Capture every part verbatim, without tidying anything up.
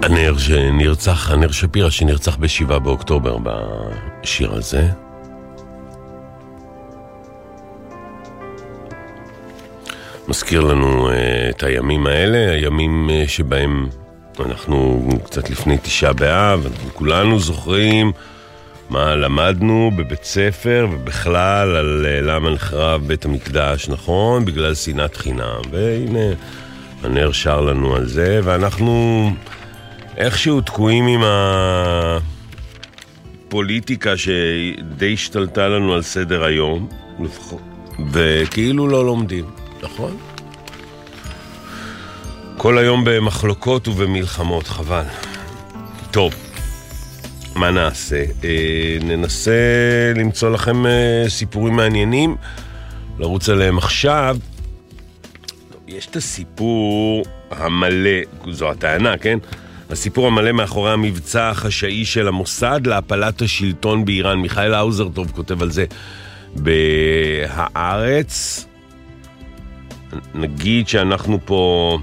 הנר שנרצח, הנר שפירא שנרצח בשבעה באוקטובר בשיר הזה. מזכיר לנו uh, את הימים האלה, הימים uh, שבהם אנחנו קצת לפני תשעה באב, כולנו זוכרים מה למדנו בבית ספר ובכלל על uh, למה נחרב בית המקדש, נכון? בגלל שנאת חינם. והנה הנר שר לנו על זה, ואנחנו איכשהו תקועים עם הפוליטיקה שדי השתלטה לנו על סדר היום, וכאילו לא לומדים, נכון? כל היום במחלוקות ובמלחמות, חבל. טוב, מה נעשה? אה, ננסה למצוא לכם אה, סיפורים מעניינים, לרוץ עליהם עכשיו. יש את הסיפור המלא, זו הטענה, כן? הסיפור המלא מאחורי המבצע החשאי של המוסד להפלת השלטון באיראן. מיכאל האוזרטוב כותב על זה בהארץ. נגיד שאנחנו פה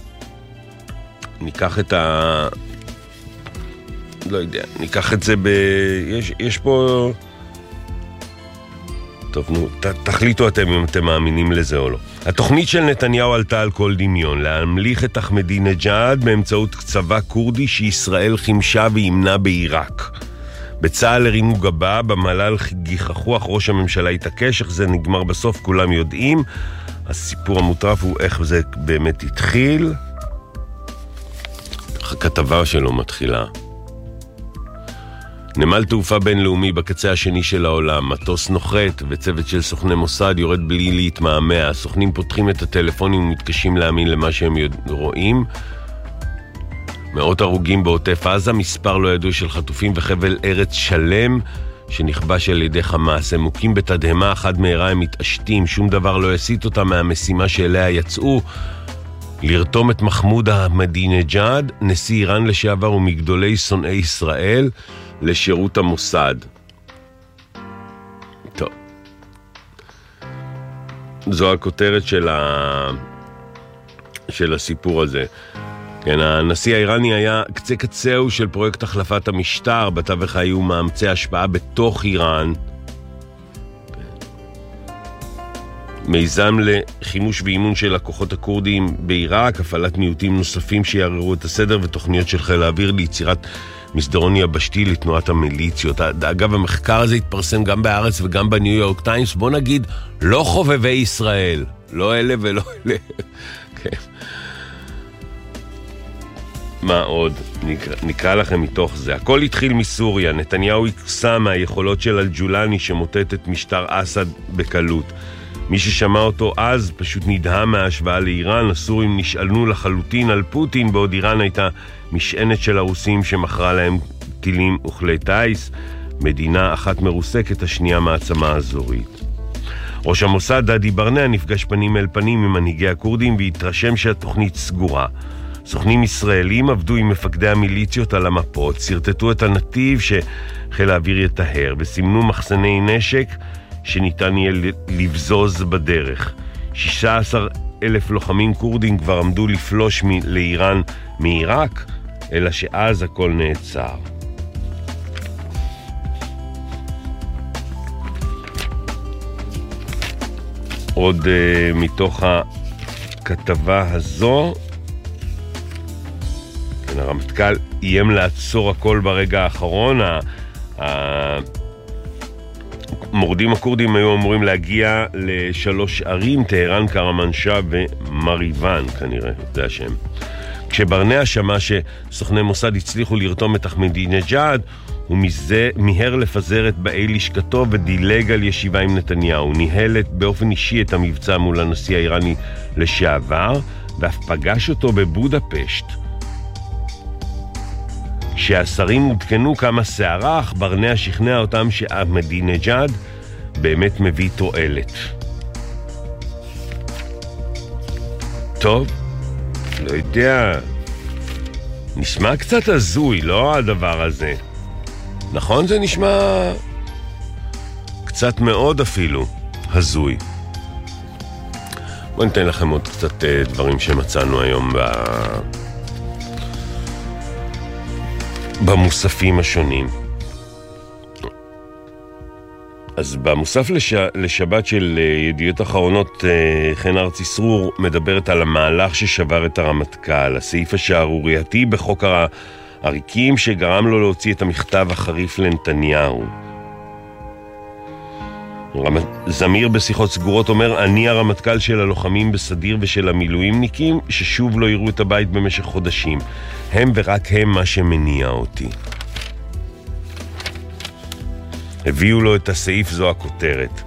ניקח את ה... לא יודע, ניקח את זה ב... יש, יש פה... טוב, נו, ת, תחליטו אתם אם אתם מאמינים לזה או לא. התוכנית של נתניהו עלתה על כל דמיון, להמליך את אחמדינג'אד באמצעות צבא קורדי שישראל חימשה וימנה בעיראק. בצה"ל הרימו גבה, במל"ל גיחכו, אך ראש הממשלה התעקש, איך זה נגמר בסוף כולם יודעים. הסיפור המוטרף הוא איך זה באמת התחיל. הכתבה שלו מתחילה. נמל תעופה בינלאומי בקצה השני של העולם, מטוס נוחת וצוות של סוכני מוסד יורד בלי להתמהמה. הסוכנים פותחים את הטלפונים ומתקשים להאמין למה שהם רואים. מאות הרוגים בעוטף עזה, מספר לא ידוע של חטופים וחבל ארץ שלם שנכבש על ידי חמאס. הם מוכים בתדהמה, אחד מהרה הם מתעשתים, שום דבר לא יסיט אותם מהמשימה שאליה יצאו, לרתום את מחמוד אחמדינג'אד, נשיא איראן לשעבר ומגדולי שונאי ישראל, לשירות המוסד. טוב. זו הכותרת של ה... של הסיפור הזה. כן, הנשיא האיראני היה קצה קצהו של פרויקט החלפת המשטר, בתווך היו מאמצי השפעה בתוך איראן. מיזם לחימוש ואימון של הכוחות הקורדים בעיראק, הפעלת מיעוטים נוספים שיערערו את הסדר ותוכניות של חיל האוויר ליצירת מסדרון יבשתי לתנועת המיליציות. אגב, המחקר הזה התפרסם גם בארץ וגם בניו יורק טיימס. בוא נגיד, לא חובבי ישראל, לא אלה ולא אלה. כן. מה עוד? נקרא, נקרא לכם מתוך זה. הכל התחיל מסוריה. נתניהו יקסם מהיכולות של אל-ג'ולני שמוטט את משטר אסד בקלות. מי ששמע אותו אז פשוט נדהם מההשוואה לאיראן. הסורים נשאלנו לחלוטין על פוטין, בעוד איראן הייתה משענת של הרוסים שמכרה להם טילים וכלי טייס. מדינה אחת מרוסקת, השנייה מעצמה אזורית. ראש המוסד דדי ברנע נפגש פנים אל פנים עם מנהיגי הקורדים והתרשם שהתוכנית סגורה. סוכנים ישראלים עבדו עם מפקדי המיליציות על המפות, סרטטו את הנתיב שחיל האוויר יטהר וסימנו מחסני נשק שניתן יהיה לבזוז בדרך. שישה עשר אלף לוחמים קורדים כבר עמדו לפלוש מ- לאיראן מעיראק, אלא שאז הכל נעצר. עוד uh, מתוך הכתבה הזו, כן, הרמטכ"ל איים לעצור הכל ברגע האחרון. ה... ה... מורדים הקורדים היו אמורים להגיע לשלוש ערים, טהרן, קרמנשה ומריבן, כנראה, זה השם. כשברנע שמע שסוכני מוסד הצליחו לרתום את אחמדינג'אד, הוא מזה, מיהר לפזר את באי לשכתו ודילג על ישיבה עם נתניהו. ניהל באופן אישי את המבצע מול הנשיא האיראני לשעבר, ואף פגש אותו בבודפשט. כשהשרים הותקנו כמה שערה, אך ברנע שכנע אותם שאחמדינג'אד באמת מביא תועלת. טוב, לא יודע, נשמע קצת הזוי, לא הדבר הזה. נכון, זה נשמע קצת מאוד אפילו הזוי. בואו ניתן לכם עוד קצת דברים שמצאנו היום ב... במוספים השונים. אז במוסף לש... לשבת של ידיעות אחרונות, חן ארצי סרור מדברת על המהלך ששבר את הרמטכ"ל, הסעיף השערורייתי בחוק העריקים שגרם לו להוציא את המכתב החריף לנתניהו. זמיר בשיחות סגורות אומר, אני הרמטכ"ל של הלוחמים בסדיר ושל המילואימניקים ששוב לא יראו את הבית במשך חודשים. הם ורק הם מה שמניע אותי. הביאו לו את הסעיף, זו הכותרת.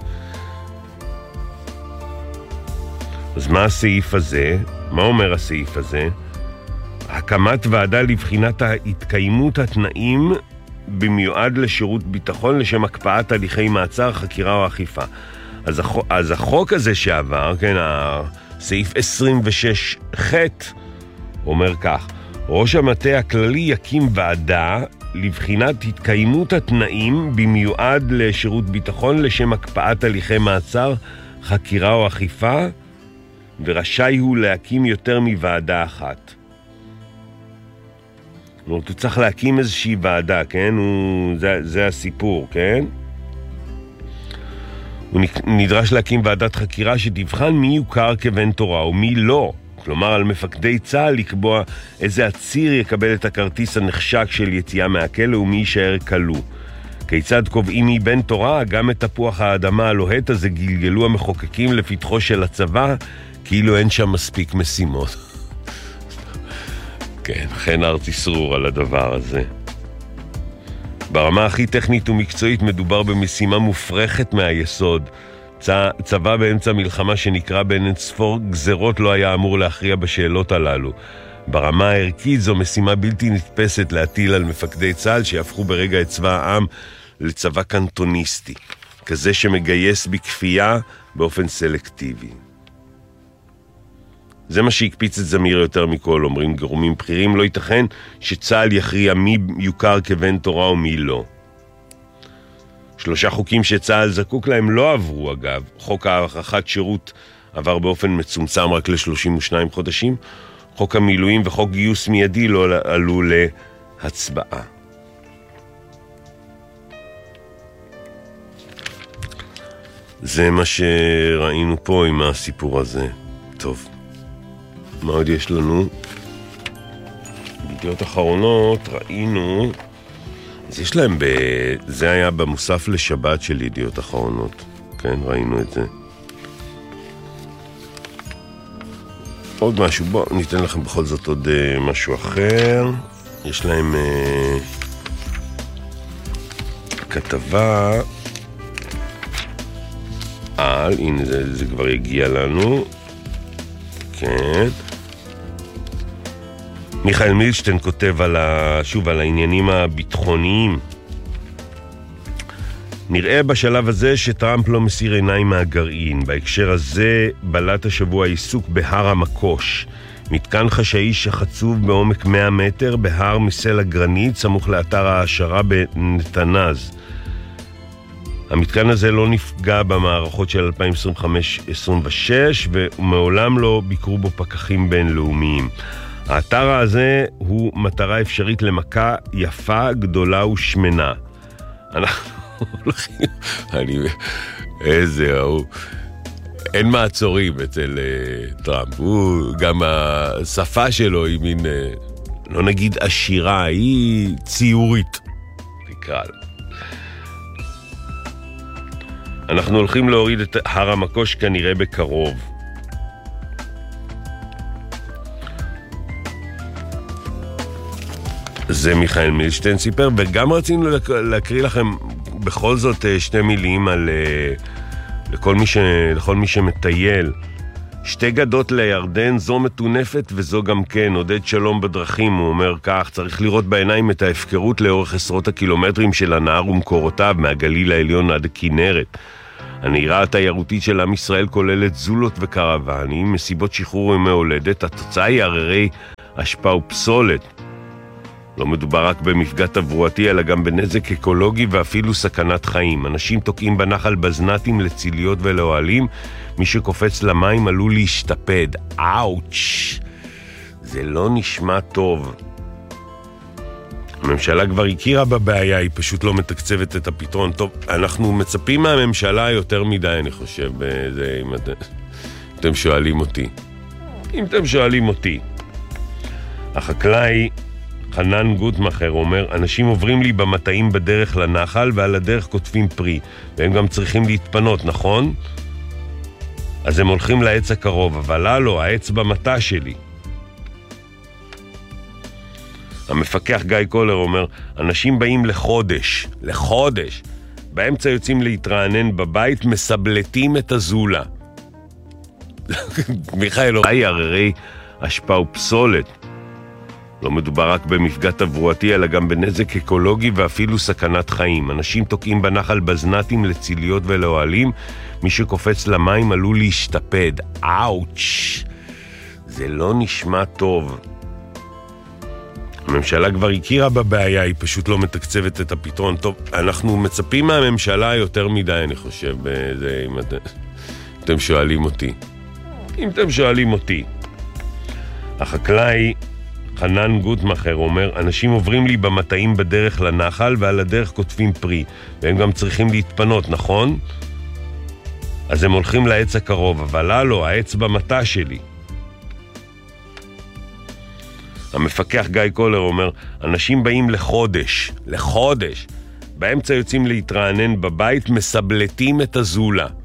אז מה הסעיף הזה? מה אומר הסעיף הזה? הקמת ועדה לבחינת ההתקיימות התנאים במיועד לשירות ביטחון לשם הקפאת הליכי מעצר, חקירה או אכיפה. אז, החוק, אז החוק הזה שעבר, כן, הסעיף עשרים ושש ח' אומר כך, ראש המטה הכללי יקים ועדה לבחינת התקיימות התנאים במיועד לשירות ביטחון לשם הקפאת הליכי מעצר, חקירה או אכיפה, ורשאי הוא להקים יותר מוועדה אחת. הוא צריך להקים איזושהי ועדה, כן? הוא, זה, זה הסיפור, כן? הוא נדרש להקים ועדת חקירה שתבחן מי יוכר כבן תורה ומי לא. כלומר, על מפקדי צה"ל לקבוע איזה עציר יקבל את הכרטיס הנחשק של יציאה מהכלא ומי יישאר כלוא. כיצד קובעים מי בן תורה? גם את תפוח האדמה הלוהט הזה גלגלו המחוקקים לפתחו של הצבא, כאילו אין שם מספיק משימות. כן, חן ארצי סרור על הדבר הזה. ברמה הכי טכנית ומקצועית מדובר במשימה מופרכת מהיסוד. צ... צבא באמצע מלחמה שנקרא בין אין ספור גזרות לא היה אמור להכריע בשאלות הללו. ברמה הערכית זו משימה בלתי נתפסת להטיל על מפקדי צה"ל שיהפכו ברגע את צבא העם לצבא קנטוניסטי, כזה שמגייס בכפייה באופן סלקטיבי. זה מה שהקפיץ את זמיר יותר מכל, אומרים גורמים בכירים, לא ייתכן שצה"ל יכריע מי יוכר כבן תורה ומי לא. שלושה חוקים שצה"ל זקוק להם לא עברו אגב. חוק הארכת שירות עבר באופן מצומצם רק ל-שלושים ושניים חודשים. חוק המילואים וחוק גיוס מיידי לא עלו להצבעה. זה מה שראינו פה עם הסיפור הזה. טוב. מה עוד יש לנו? בידיעות אחרונות ראינו, אז יש להם ב... זה היה במוסף לשבת של ידיעות אחרונות, כן, ראינו את זה. עוד משהו, בואו ניתן לכם בכל זאת עוד uh, משהו אחר. יש להם uh, כתבה על, הנה זה, זה כבר הגיע לנו, כן. מיכאל מילשטיין כותב על ה... שוב על העניינים הביטחוניים. נראה בשלב הזה שטראמפ לא מסיר עיניים מהגרעין. בהקשר הזה בלט השבוע עיסוק בהר המקוש, מתקן חשאי שחצוב בעומק מאה מטר בהר מסלע גרנית סמוך לאתר העשרה בנתנז. המתקן הזה לא נפגע במערכות של אלפיים עשרים וחמש עשרים ושש ומעולם לא ביקרו בו פקחים בינלאומיים. האתר הזה הוא מטרה אפשרית למכה יפה, גדולה ושמנה. אנחנו הולכים... אני... איזה... הוא... אין מעצורים אצל uh, טראמפ. הוא... גם השפה שלו היא מין... Uh, לא נגיד עשירה, היא ציורית. תקרא לה. אנחנו הולכים להוריד את הר המקוש כנראה בקרוב. זה מיכאל מילשטיין סיפר, וגם רצינו להקריא לכם בכל זאת שתי מילים על לכל מי, ש, לכל מי שמטייל. שתי גדות לירדן, זו מטונפת וזו גם כן. עודד שלום בדרכים, הוא אומר כך, צריך לראות בעיניים את ההפקרות לאורך עשרות הקילומטרים של הנהר ומקורותיו, מהגליל העליון עד הכינרת. הנהירה התיירותית של עם ישראל כוללת זולות וקרוונים, מסיבות שחרור ימי הולדת, התוצאה היא הררי אשפה ופסולת. לא מדובר רק במפגע תברואתי, אלא גם בנזק אקולוגי ואפילו סכנת חיים. אנשים תוקעים בנחל בזנתים לציליות ולאוהלים, מי שקופץ למים עלול להשתפד. אאוץ', זה לא נשמע טוב. הממשלה כבר הכירה בבעיה, היא פשוט לא מתקצבת את הפתרון. טוב, אנחנו מצפים מהממשלה יותר מדי, אני חושב, זה, אם את, אתם שואלים אותי. אם אתם שואלים אותי. החקלאי חנן גוטמחר אומר, אנשים עוברים לי במטעים בדרך לנחל ועל הדרך כותבים פרי, והם גם צריכים להתפנות, נכון? אז הם הולכים לעץ הקרוב, אבל הלו, העץ במטע שלי. המפקח גיא קולר אומר, אנשים באים לחודש, לחודש, באמצע יוצאים להתרענן בבית, מסבלטים את הזולה. מיכאל, היי הררי אשפה ופסולת. לא מדובר רק במפגע תברואתי, אלא גם בנזק אקולוגי ואפילו סכנת חיים. אנשים תוקעים בנחל בזנתים לציליות ולאוהלים, מי שקופץ למים עלול להשתפד. אאוץ', זה לא נשמע טוב. הממשלה כבר הכירה בבעיה, היא פשוט לא מתקצבת את הפתרון. טוב, אנחנו מצפים מהממשלה יותר מדי, אני חושב, זה, אם את, אתם שואלים אותי. אם אתם שואלים אותי. החקלאי חנן גוטמחר אומר, אנשים עוברים לי במטעים בדרך לנחל ועל הדרך כותבים פרי, והם גם צריכים להתפנות, נכון? אז הם הולכים לעץ הקרוב, אבל הלו, העץ במטע שלי. המפקח גיא קולר אומר, אנשים באים לחודש, לחודש, באמצע יוצאים להתרענן בבית, מסבלטים את הזולה.